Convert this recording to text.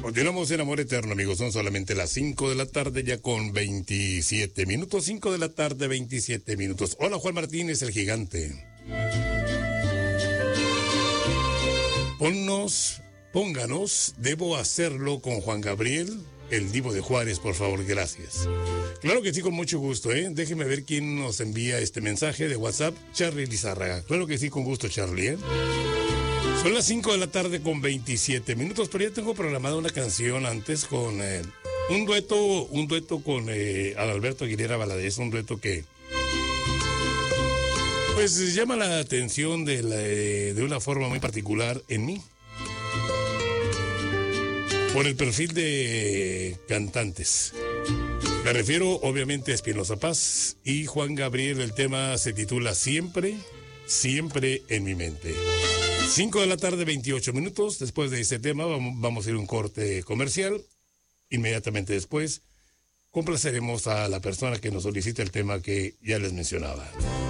Continuamos en Amor Eterno, amigos. Son solamente las 5 de la tarde, ya con 27 minutos. 5 de la tarde, 27 minutos. Hola, Juan Martínez, el gigante. Pónganos, debo hacerlo con Juan Gabriel, el Divo de Juárez, por favor, gracias. Claro que sí, con mucho gusto, ¿eh? Déjeme ver quién nos envía este mensaje de WhatsApp. Charlie Lizárraga. Claro que sí, con gusto, Charlie, ¿eh? Son las 5 de la tarde con 27 minutos, pero ya tengo programada una canción antes con un dueto con Adalberto Aguilera Valadez, un dueto que pues llama la atención de una forma muy particular en mí. Por el perfil de cantantes. Me refiero obviamente a Espinoza Paz y Juan Gabriel. El tema se titula Siempre, siempre en mi mente. 5 de la tarde, 28 minutos. Después de ese tema vamos a ir a un corte comercial. Inmediatamente después complaceremos a la persona que nos solicita el tema que ya les mencionaba.